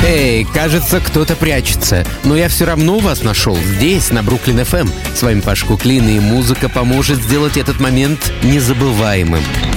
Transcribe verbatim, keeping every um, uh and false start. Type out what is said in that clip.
Эй, кажется, кто-то прячется. Но я все равно вас нашел здесь, на Бруклин эф эм. С вами Паш Куклин, и музыка поможет сделать этот момент незабываемым.